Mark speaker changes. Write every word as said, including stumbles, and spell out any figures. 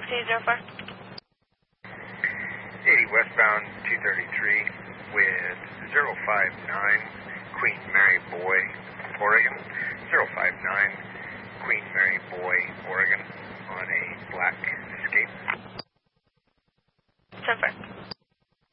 Speaker 1: two zero four.
Speaker 2: eighty westbound two thirty-three with zero five nine Queen Mary Boy, Oregon. zero five nine Queen Mary Boy, Oregon on a black Escape.
Speaker 1: ten four.